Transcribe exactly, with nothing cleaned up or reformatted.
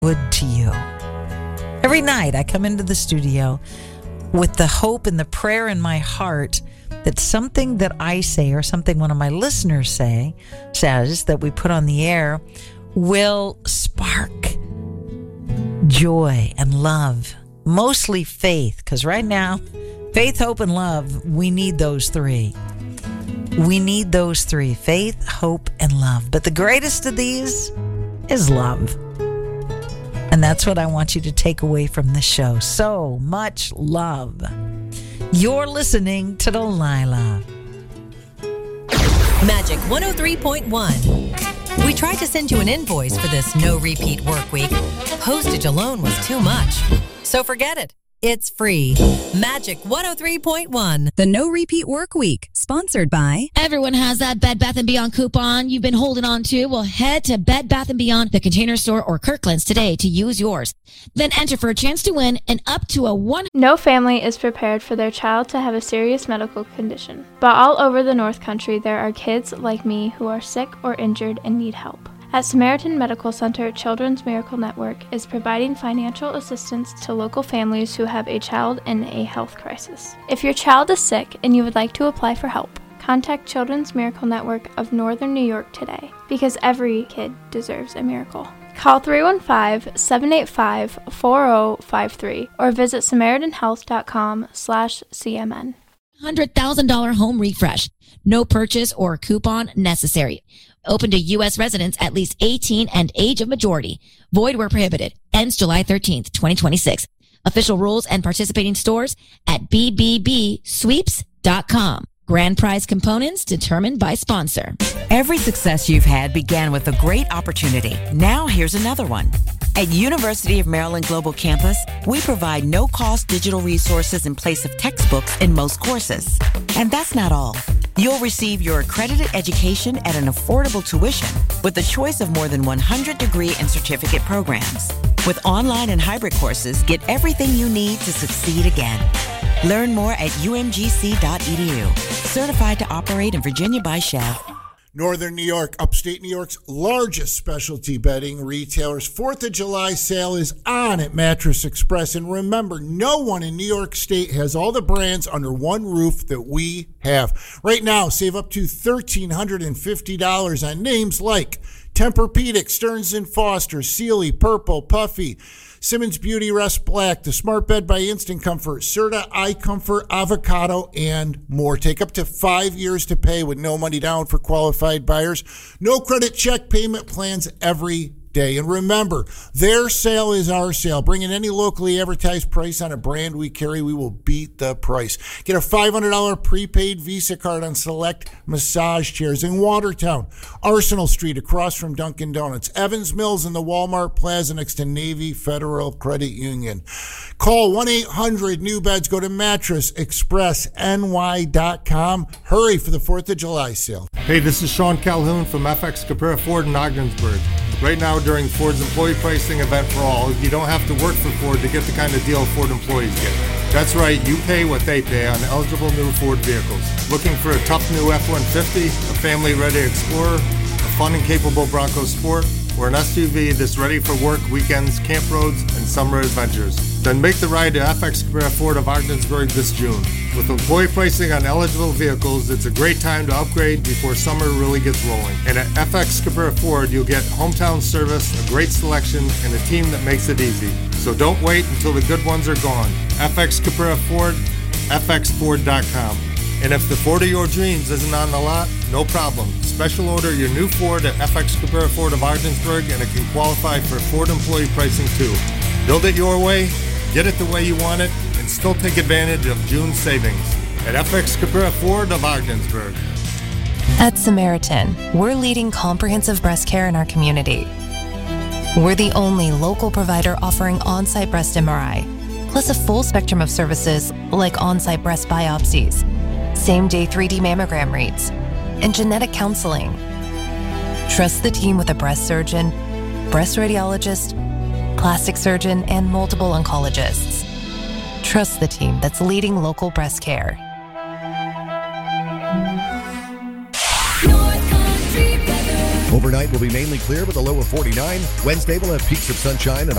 good to you. Every night I come into the studio with the hope and the prayer in my heart that something that I say or something one of my listeners say says that we put on the air will spark joy and love, mostly faith, because right now, faith, hope, and love, we need those three. We need those three, faith, hope, and love. But the greatest of these is love. And that's what I want you to take away from this show. So much love. You're listening to Delilah. Magic one oh three point one. We tried to send you an invoice for this no repeat work week. Postage alone was too much. So forget it. It's free. Magic one oh three point one. The No Repeat Work Week, sponsored by... Everyone has that Bed Bath and Beyond coupon you've been holding on to. Well, head to Bed Bath and Beyond, the Container Store, or Kirkland's today to use yours. Then enter for a chance to win and up to a one... No family is prepared for their child to have a serious medical condition. But all over the North Country, there are kids like me who are sick or injured and need help. At Samaritan Medical Center, Children's Miracle Network is providing financial assistance to local families who have a child in a health crisis. If your child is sick and you would like to apply for help, contact Children's Miracle Network of Northern New York today, because every kid deserves a miracle. Call three one five, seven eight five, four zero five three or visit samaritan health dot com slash C M N. one hundred thousand dollars home refresh. No purchase or coupon necessary. Open to U S residents at least eighteen and age of majority. Void where prohibited. Ends July thirteenth, twenty twenty-six. Official rules and participating stores at b b b sweeps dot com. Grand prize components determined by sponsor. Every success you've had began with a great opportunity. Now here's another one. At University of Maryland Global Campus, we provide no-cost digital resources in place of textbooks in most courses. And that's not all. You'll receive your accredited education at an affordable tuition with a choice of more than one hundred degree and certificate programs. With online and hybrid courses, get everything you need to succeed again. Learn more at u m g c dot e d u. Certified to operate in Virginia by Chev. Northern New York, upstate New York's largest specialty bedding retailers. fourth of July sale is on at Mattress Express. And remember, no one in New York State has all the brands under one roof that we have. Right now, save up to one thousand three hundred fifty dollars on names like Tempur-Pedic, Stearns and Foster, Sealy, Purple, Puffy, Simmons Beauty Rest Black, the Smart Bed by Instant Comfort, Serta iComfort, Avocado, and more. Take up to five years to pay with no money down for qualified buyers. No credit check payment plans every day. And remember, their sale is our sale. Bring in any locally advertised price on a brand we carry. We will beat the price. Get a five hundred dollars prepaid Visa card on select massage chairs in Watertown, Arsenal Street across from Dunkin' Donuts, Evans Mills in the Walmart Plaza next to Navy Federal Credit Union. Call one eight hundred new beds. Go to mattress express n y dot com. Hurry for the fourth of July sale. Hey, this is Sean Calhoun from F X Caprera Ford in Ogdensburg. Right now, during Ford's employee pricing event for all, you don't have to work for Ford to get the kind of deal Ford employees get. That's right, you pay what they pay on eligible new Ford vehicles. Looking for a tough new F one fifty, a family-ready Explorer, a fun and capable Bronco Sport, or an S U V that's ready for work, weekends, camp roads, and summer adventures? Then make the ride to F X Caprera Ford of Ogdensburg this June. With employee pricing on eligible vehicles, it's a great time to upgrade before summer really gets rolling. And at F X Caprera Ford, you'll get hometown service, a great selection, and a team that makes it easy. So don't wait until the good ones are gone. F X Caprera Ford, f x ford dot com. And if the Ford of your dreams isn't on the lot, no problem. Special order your new Ford at F X Caprera Ford of Ogdensburg, and it can qualify for Ford employee pricing too. Build it your way, get it the way you want it, and still take advantage of June's savings at F X Caprera Ford of Ogdensburg. At Samaritan, we're leading comprehensive breast care in our community. We're the only local provider offering on-site breast M R I, plus a full spectrum of services like on-site breast biopsies, same-day three D mammogram reads, and genetic counseling. Trust the team with a breast surgeon, breast radiologist, plastic surgeon, and multiple oncologists. Trust the team that's leading local breast care. North Country Weather. Overnight will be mainly clear with a low of forty-nine. Wednesday will have peaks of sunshine and